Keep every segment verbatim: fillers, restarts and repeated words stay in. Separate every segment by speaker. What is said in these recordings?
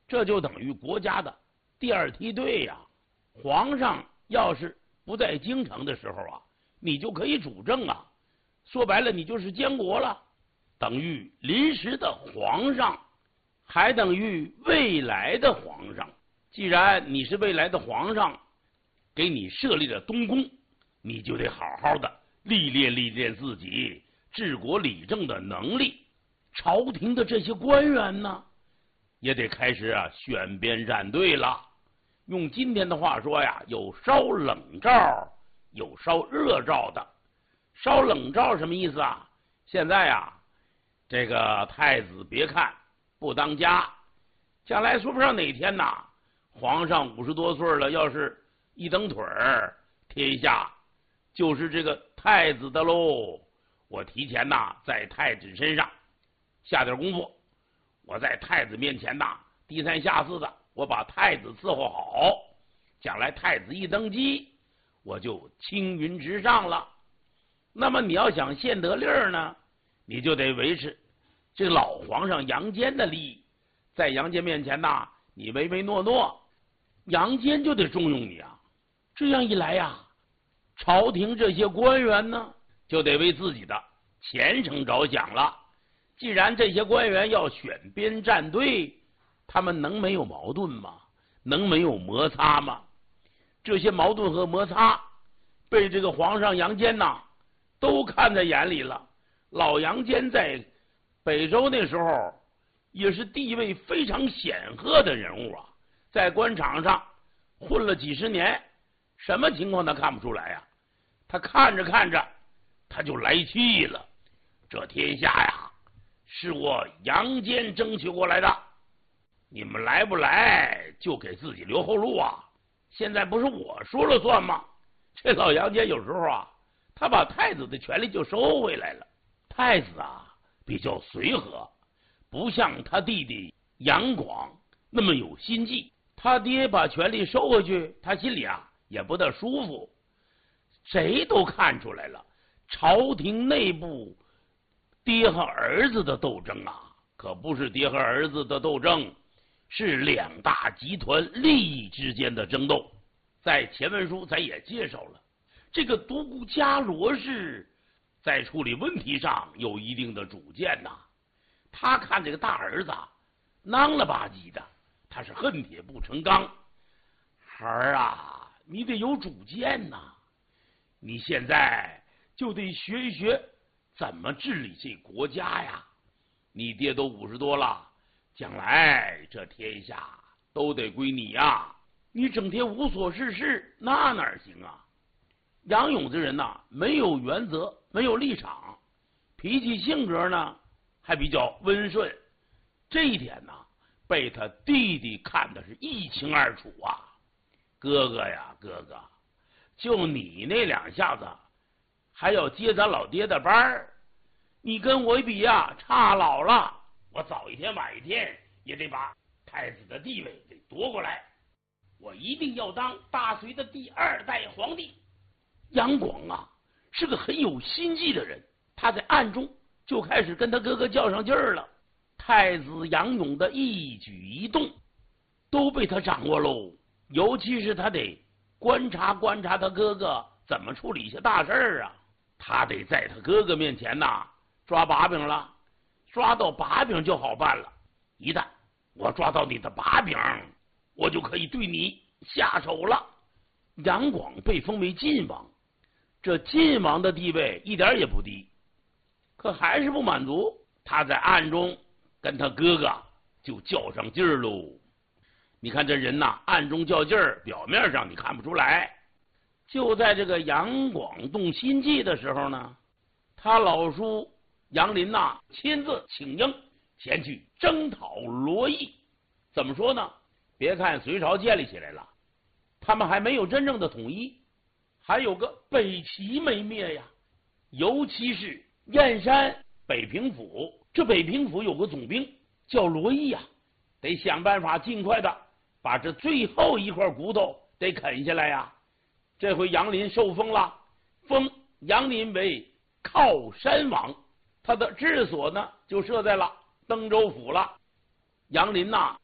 Speaker 1: 这就等于国家的第二梯队呀。皇上要是不在京城的时候啊，你就可以主政啊。说白了，你就是监国了，等于临时的皇上，还等于未来的皇上。既然你是未来的皇上，给你设立了东宫，你就得好好的历练历练自己治国理政的能力。朝廷的这些官员呢，也得开始啊选边站队了。用今天的话说呀，有烧冷灶，有烧热灶的。烧冷灶什么意思啊？现在呀，这个太子别看不当家，将来说不上哪天呐，皇上五十多岁了，要是一蹬腿儿，天下就是这个太子的喽。我提前呐，在太子身上下点功夫，我在太子面前呐，低三下四的，我把太子伺候好，将来太子一登基，我就青云直上了。那么你要想现得利儿呢，你就得维持这老皇上杨坚的利益，在杨坚面前呐，你唯唯诺诺，杨坚就得重用你啊。这样一来呀，朝廷这些官员呢，就得为自己的前程着想了。既然这些官员要选边站队，他们能没有矛盾吗？能没有摩擦吗？这些矛盾和摩擦被这个皇上杨坚呐都看在眼里了。老杨坚在北周那时候也是地位非常显赫的人物啊，在官场上混了几十年，什么情况他看不出来呀？他看着看着他就来气了。这天下呀，是我杨坚争取过来的，你们来不来就给自己留后路啊！现在不是我说了算吗？这老杨坚有时候啊，他把太子的权力就收回来了。太子啊比较随和，不像他弟弟杨广那么有心计。他爹把权力收回去，他心里啊也不大舒服。谁都看出来了，朝廷内部爹和儿子的斗争啊，可不是爹和儿子的斗争，是两大集团利益之间的争斗。在前文书咱也介绍了，这个独孤伽罗氏在处理问题上有一定的主见呐。他看这个大儿子囊了吧唧的，他是恨铁不成钢。孩儿啊，你得有主见呐，你现在就得学一学怎么治理这国家呀。你爹都五十多了，将来这天下都得归你呀，你整天无所事事，那哪行啊？杨勇这人呐，没有原则，没有立场，脾气性格呢还比较温顺，这一点呢被他弟弟看的是一清二楚啊。哥哥呀哥哥，就你那两下子还要接咱老爹的班儿，你跟我比呀差老了。我早一天晚一天也得把太子的地位给夺过来，我一定要当大隋的第二代皇帝。杨广啊是个很有心计的人，他在暗中就开始跟他哥哥较上劲儿了。太子杨勇的一举一动都被他掌握喽，尤其是他得观察观察他哥哥怎么处理一些大事儿啊。他得在他哥哥面前呐抓把柄了，抓到把柄就好办了。一旦我抓到你的把柄，我就可以对你下手了。杨广被封为晋王，这晋王的地位一点也不低，可还是不满足，他在暗中跟他哥哥就较上劲儿喽。你看这人呐，暗中较劲儿，表面上你看不出来。就在这个杨广动心计的时候呢，他老叔杨林呐亲自请缨前去征讨罗毅。怎么说呢？别看隋朝建立起来了，他们还没有真正的统一，还有个北齐没灭呀。尤其是燕山北平府，这北平府有个总兵叫罗毅呀，得想办法尽快的把这最后一块骨头得啃下来呀。这回杨林受封了，封杨林为靠山王，他的治所呢就设在了登州府了。杨林呐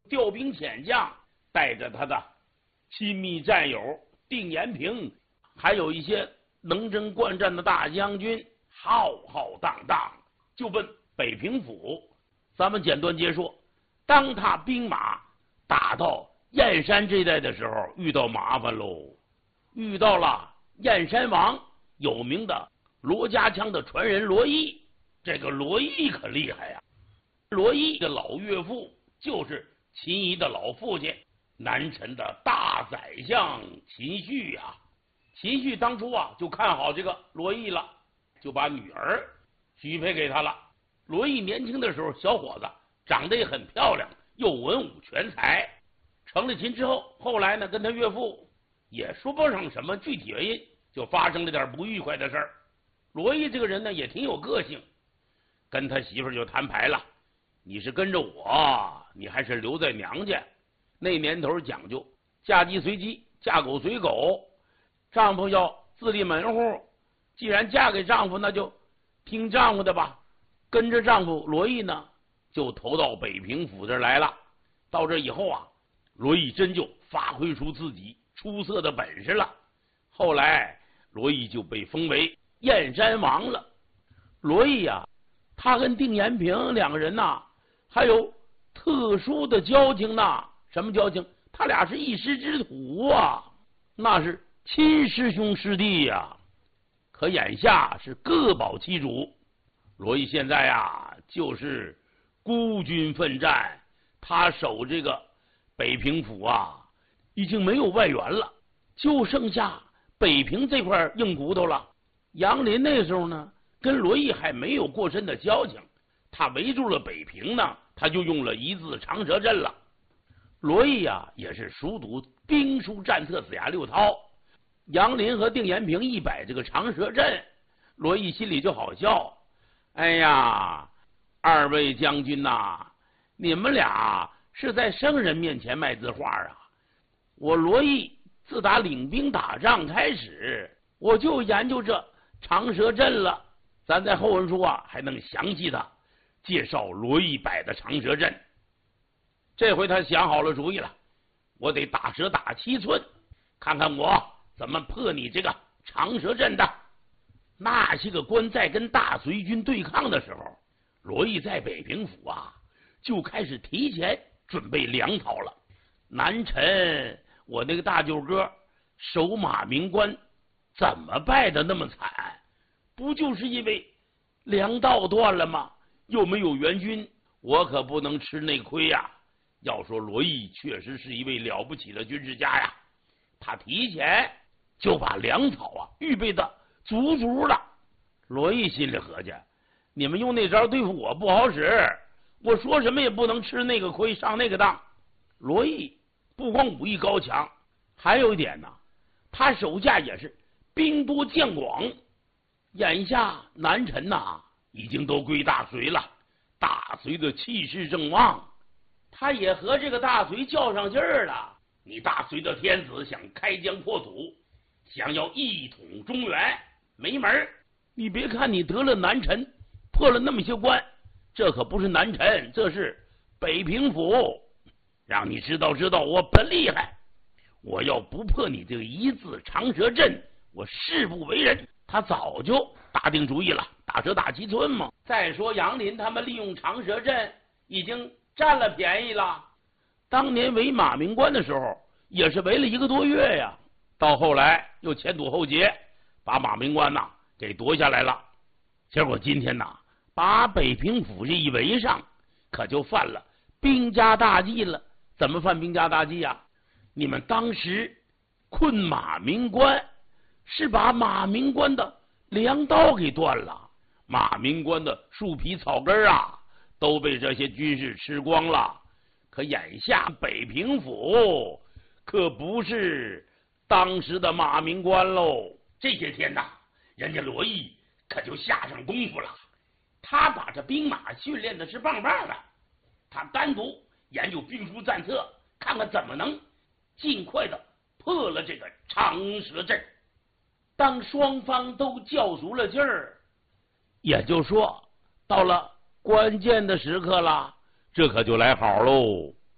Speaker 1: 调兵遣将，带着他的亲密战友定延平，还有一些能征惯战的大将军，浩浩荡荡就奔北平府。咱们简短接说，当他兵马打到燕山这一带的时候，遇到麻烦喽，遇到了燕山王有名的罗家枪的传人罗毅。这个罗毅可厉害呀、啊！罗毅的老岳父就是秦仪的老父亲，南陈的大宰相秦绪呀、啊。秦绪当初啊就看好这个罗毅了，就把女儿许配给他了。罗毅年轻的时候，小伙子长得也很漂亮，又文武全才。成了秦之后，后来呢跟他岳父也说不上什么具体原因，就发生了点不愉快的事儿。罗毅这个人呢也挺有个性，跟他媳妇就摊牌了，你是跟着我，你还是留在娘家。那年头讲究嫁鸡随鸡，嫁狗随狗，丈夫要自立门户，既然嫁给丈夫，那就听丈夫的吧。跟着丈夫罗毅呢就投到北平府这来了。到这以后啊，罗毅真就发挥出自己出色的本事了。后来罗毅就被封为燕山王了。罗毅啊，他跟定延平两个人呐、啊，还有特殊的交情呐。什么交情？他俩是一师之徒啊，那是亲师兄师弟呀、啊。可眼下是各保其主。罗毅现在呀，就是孤军奋战，他守这个北平府啊，已经没有外援了，就剩下北平这块硬骨头了。杨林那时候呢，跟罗毅还没有过深的交情，他围住了北平呢，他就用了一字长蛇阵了。罗毅啊，也是熟读兵书战策子牙六韬，杨林和定延平一摆这个长蛇阵，罗毅心里就好笑。哎呀，二位将军呐、啊，你们俩是在圣人面前卖字画啊！我罗毅自打领兵打仗开始，我就研究这长蛇阵了。咱在后文书啊，还能详细的介绍罗毅摆的长蛇阵。这回他想好了主意了，我得打蛇打七寸，看看我怎么破你这个长蛇阵的。那些个官在跟大隋军对抗的时候，罗毅在北平府啊，就开始提前准备粮草了。南陈我那个大舅哥守马明关，怎么败得那么惨？不就是因为粮道断了吗？又没有援军，我可不能吃那亏呀、啊。要说罗毅确实是一位了不起的军事家呀，他提前就把粮草啊预备的足足的。罗毅心里合计，你们用那招对付我不好使，我说什么也不能吃那个亏，上那个当。罗毅不光武艺高强，还有一点呢，他手下也是兵多将广。眼下南陈呐、啊、已经都归大隋了，大隋的气势正旺，他也和这个大隋较上劲儿了。你大隋的天子想开疆扩土，想要一统中原，没门。你别看你得了南陈，破了那么些关，这可不是南陈，这是北平府。让你知道知道我本厉害，我要不破你这个一字长蛇阵，我誓不为人。他早就打定主意了，打蛇打七寸嘛。再说杨林他们利用长蛇阵已经占了便宜了，当年围马明关的时候也是围了一个多月呀，到后来又前堵后截，把马明关呐给夺下来了。结果今天呐，把北平府这一围上，可就犯了兵家大忌了。怎么犯兵家大忌呀？你们当时困马明关，是把马明关的粮道给断了，马明关的树皮草根啊都被这些军士吃光了。可眼下北平府可不是当时的马明关喽。这些天呐，人家罗毅可就下上功夫了，他把这兵马训练的是棒棒的，他单独研究兵书战策，看看怎么能尽快的破了这个长蛇阵。当双方都较足了劲儿，也就说到了关键的时刻了，这可就来好喽。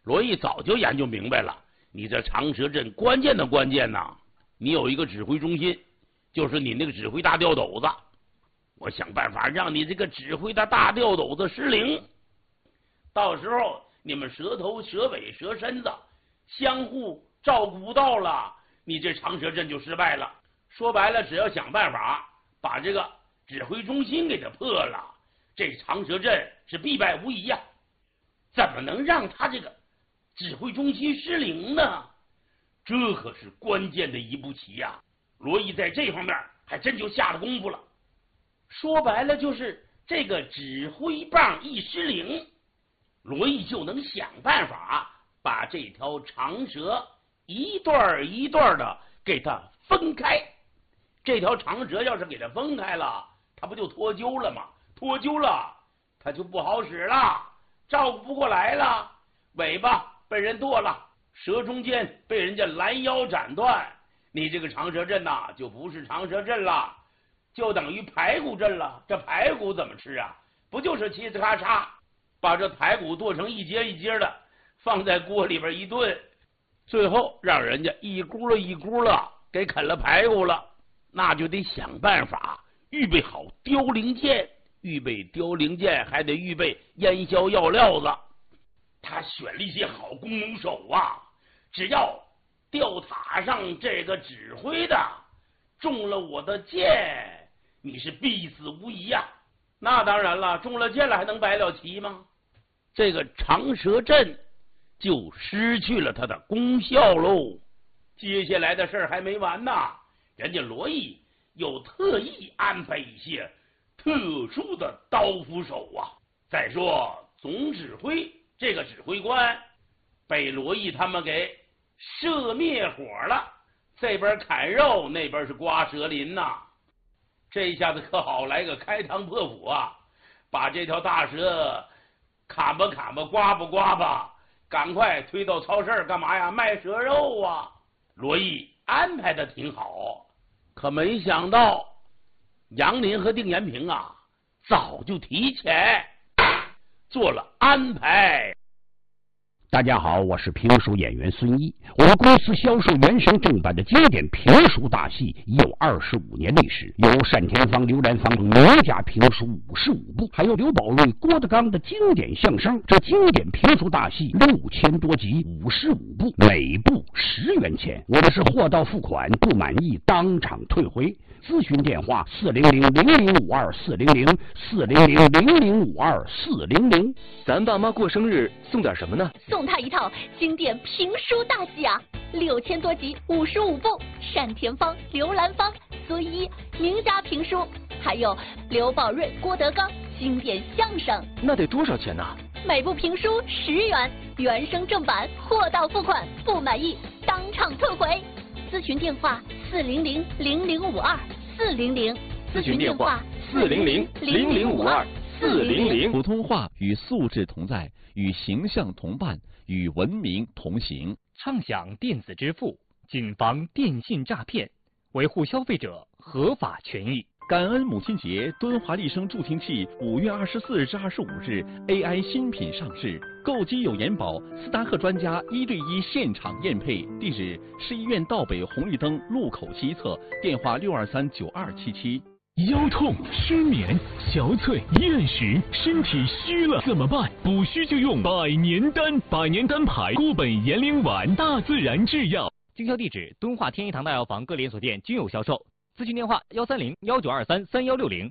Speaker 1: 罗毅早就研究明白了，你这长蛇阵关键的关键呐，你有一个指挥中心，就是你那个指挥大吊斗子。我想办法让你这个指挥的大吊斗子失灵，到时候你们蛇头蛇尾蛇身子相互照顾不到了，你这长蛇阵就失败了。说白了，只要想办法把这个指挥中心给它破了，这长蛇阵是必败无疑呀、啊。怎么能让他这个指挥中心失灵呢？这可是关键的一步棋呀、啊！罗毅在这方面还真就下了功夫了。说白了，就是这个指挥棒一失灵，罗毅就能想办法把这条长蛇一段一段的给它分开。这条长蛇要是给它分开了，它不就脱臼了吗？脱臼了，它就不好使了，照顾不过来了，尾巴被人剁了，蛇中间被人家拦腰斩断，你这个长蛇阵呐、啊，就不是长蛇阵了，就等于排骨阵了。这排骨怎么吃啊？不就是嘁呲咔嚓把这排骨剁成一节一节的，放在锅里边一炖，最后让人家一咕噜一咕噜给啃了排骨了，那就得想办法预备好凋零箭，预备凋零箭还得预备烟硝药料子。他选了一些好弓弩手啊，只要吊塔上这个指挥的中了我的箭，你是必死无疑呀、啊。那当然了，中了箭了还能摆了棋吗？这个长蛇阵就失去了它的功效喽。接下来的事儿还没完呢，人家罗毅又特意安排一些特殊的刀斧手啊。再说总指挥这个指挥官被罗毅他们给射灭火了，这边砍肉，那边是刮蛇鳞呐、啊。这下子可好，来个开膛破腹啊，把这条大蛇砍吧砍吧，刮吧刮吧，赶快推到超市干嘛呀？卖蛇肉啊！罗毅安排的挺好，可没想到杨林和丁延平啊，早就提前做了安排。
Speaker 2: 大家好，我是评书演员孙一。我们公司销售原声正版的经典评书大戏已有二十五年历史，有单田芳、刘兰芳等名家评书五十五部，还有刘宝瑞、郭德纲的经典相声。这经典评书大戏六千多集，五十五部，每部十元钱。我们是货到付款，不满意当场退回。咨询电话：四零零零零五二四零零四零零零零五二四零零。
Speaker 3: 咱爸妈过生日送点什么呢？
Speaker 4: 送他一套经典评书大戏啊，六千多集，五十五部，单田芳、刘兰芳、孙一名家评书，还有刘宝瑞、郭德纲经典相声。
Speaker 3: 那得多少钱呢？
Speaker 4: 每部评书十元，原声正版，货到付款，不满意当场退回。咨询电话：四零零零零五二四零零。
Speaker 3: 咨询电话：四零零零零五二四零零。
Speaker 5: 普通话与素质同在，与形象同伴，与文明同行。
Speaker 6: 畅享电子支付，谨防电信诈骗，维护消费者合法权益。
Speaker 5: 感恩母亲节，敦华丽声助听器五月二十四日至二十五日 A I 新品上市，购机有延保，斯达克专家一对一现场验配。地址：市医院道北红绿灯路口西侧，电话六二三九二七七。
Speaker 7: 腰痛、失眠、憔悴、厌食，身体虚了怎么办？补虚就用百年丹，百年丹牌固本延龄丸，大自然制药。
Speaker 6: 经销地址：敦化天一堂大药房各连锁店均有销售。咨询电话：幺三零幺九二三三幺六零。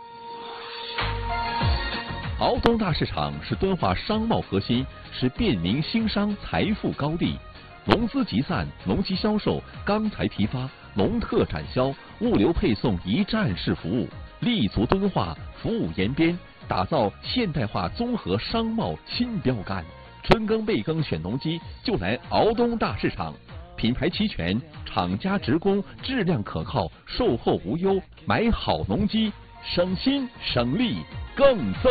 Speaker 5: 敖东大市场是敦化商贸核心，是便民兴商财富高地。农资集散、农机销售、钢材批发、农特展销、物流配送一站式服务，立足敦化，服务延边，打造现代化综合商贸新标杆。春耕备耕选农机，就来敖东大市场。品牌齐全，厂家直供，质量可靠，售后无忧，买好农机，省心省力更增